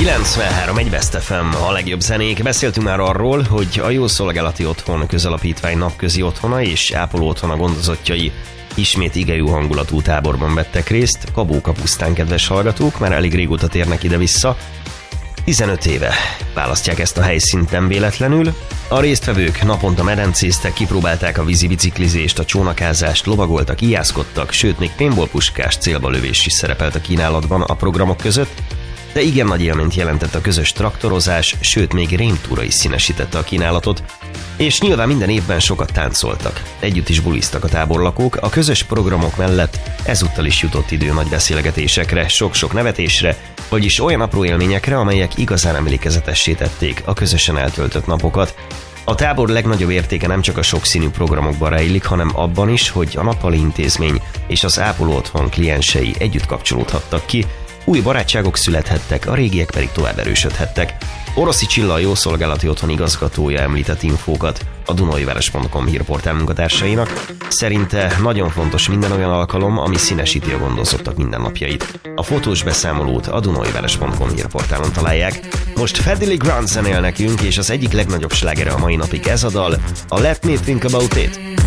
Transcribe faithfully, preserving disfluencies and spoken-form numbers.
kilencvenhárom egy Best ef em, a legjobb zenék. Beszéltünk már arról, hogy a Jó Szolgálati Otthon közalapítvány napközi otthona és ápoló otthona gondozottjai ismét igejú hangulatú táborban vettek részt. Kabókapusztán, kedves hallgatók, már elég régóta térnek ide-vissza. tizenöt éve választják ezt a helyszínt nem véletlenül. A résztvevők naponta medencéztek, kipróbálták a vízi biciklizést, a csónakázást, lovagoltak, ijászkodtak, sőt még paintballpuskás célba lövés is szerepelt a kínálatban a programok között, de igen nagy élményt jelentett a közös traktorozás, sőt még rémtúra is színesítette a kínálatot, és nyilván minden évben sokat táncoltak. Együtt is buliztak a táborlakók, a közös programok mellett ezúttal is jutott idő nagy beszélgetésekre, sok-sok nevetésre, vagyis olyan apró élményekre, amelyek igazán emlékezetessé tették a közösen eltöltött napokat. A tábor legnagyobb értéke nem csak a sokszínű programokban rejlik, hanem abban is, hogy a nappali intézmény és az ápoló otthon kliensei együtt kapcsolódhattak ki, új barátságok születhettek, a régiek pedig tovább erősödhettek. Oroszi Csilla, a Jó Szolgálati Otthon igazgatója említett infókat a dunaiváros pont com hírportál munkatársainak. Szerinte nagyon fontos minden olyan alkalom, ami színesíti a gondozottak mindennapjait. A fotós beszámolót a dunaiváros pont com hírportálon találják. Most Feddy Lee Grant zenél nekünk, és az egyik legnagyobb slágere a mai napig ez a dal, a Let Me Think About It.